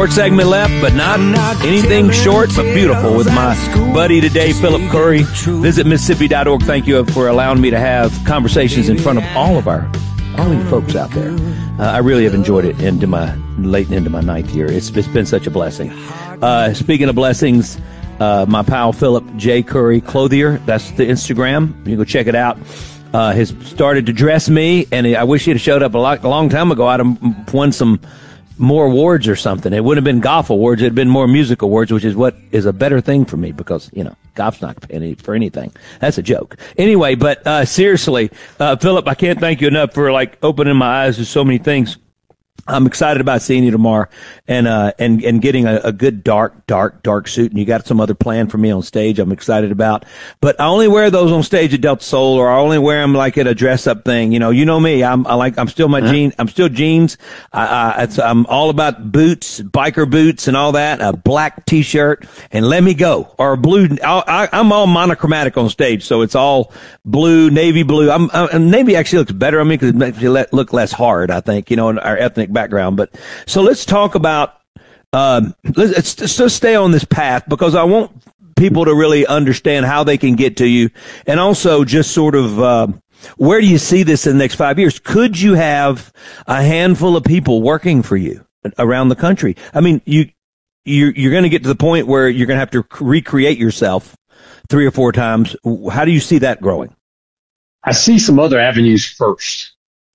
short segment left, but not anything short, but beautiful with my buddy today, Philip Curry. Visit Mississippi.org. Thank you for allowing me to have conversations in front of all you folks out there. I really have enjoyed it late into my ninth year. It's been such a blessing. Speaking of blessings, my pal Philip J. Curry Clothier, that's the Instagram. You can go check it out. Has started to dress me, and I wish he'd have showed up a long time ago. I'd have won some more awards or something. It wouldn't have been golf awards. It'd been more music awards, which is what is a better thing for me because, golf's not paying for anything. That's a joke. Anyway, but seriously, Philip, I can't thank you enough for opening my eyes to so many things. I'm excited about seeing you tomorrow and getting a good dark suit. And you got some other plan for me on stage I'm excited about. But I only wear those on stage at Delta Soul, or I only wear them at a dress up thing. You know me. I'm still my jeans. I'm still jeans. I'm all about boots, biker boots and all that. A black t-shirt and let me go, or a blue. I'm all monochromatic on stage. So it's all blue, navy blue. Navy actually looks better on me because it makes me look less hard, I think, in our ethnic background. But so let's talk about let's just stay on this path, because I want people to really understand how they can get to you, and also just sort of where do you see this in the next 5 years? Could you have a handful of people working for you around the country? I mean, you're going to get to the point where you're going to have to recreate yourself 3 or 4 times. How do you see that growing? I see some other avenues first.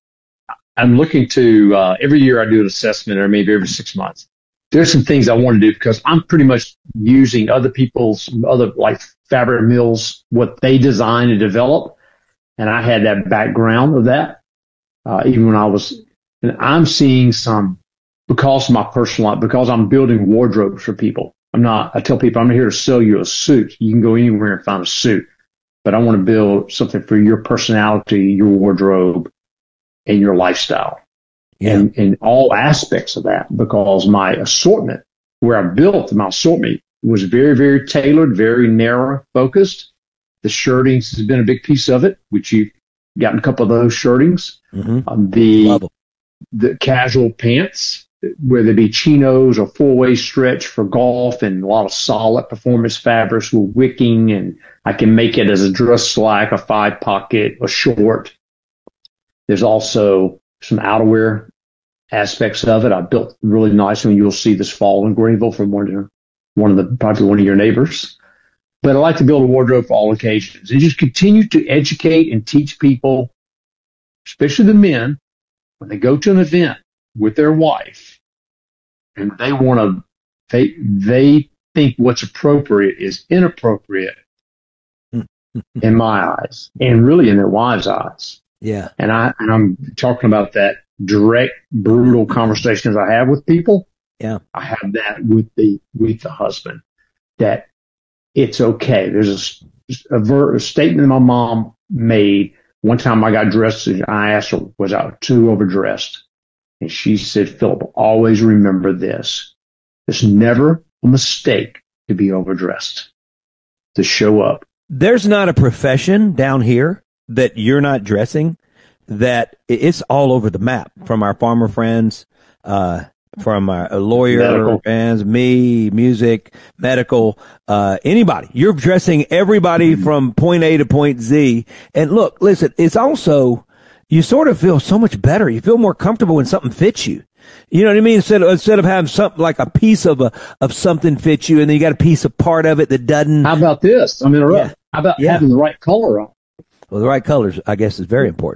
I'm looking to, every year I do an assessment, or maybe every 6 months. There's some things I want to do because I'm pretty much using other people's, like fabric mills, what they design and develop. And I had that background of that, even when and I'm seeing some, because of my personal life, because I'm building wardrobes for people. I tell people I'm not here to sell you a suit. You can go anywhere and find a suit, but I want to build something for your personality, your wardrobe, and your lifestyle, and all aspects of that, because my assortment, where I built my assortment, was very, very tailored, very narrow focused. The shirtings has been a big piece of it, which you've gotten a couple of those shirtings. Mm-hmm. The casual pants, whether it be chinos or four-way stretch for golf, and a lot of solid performance fabrics with wicking, and I can make it as a dress slack, a 5-pocket, a short. There's also some outerwear aspects of it. I built really nice one. You'll see this fall in Greenville from probably one of your neighbors. But I like to build a wardrobe for all occasions, and just continue to educate and teach people, especially the men, when they go to an event with their wife and they think what's appropriate is inappropriate in my eyes, and really in their wives' eyes. Yeah. And I'm talking about that direct, brutal conversations I have with people. Yeah. I have that with the husband, that it's okay. There's a statement my mom made one time. I got dressed, and I asked her, was I too overdressed? And she said, Philip, always remember this. It's never a mistake to be overdressed, to show up. There's not a profession down here that you're not dressing, that it's all over the map, from our farmer friends, from our lawyer medical friends, me, music, medical, anybody. You're dressing everybody from point A to point Z. And look, listen, it's also, you sort of feel so much better. You feel more comfortable when something fits you. You know what I mean? Instead of having something like a piece of something fits you, and then you got a piece of part of it that doesn't. How about this? I'm interrupting. How about having the right color on? Well, the right colors, I guess, is very important.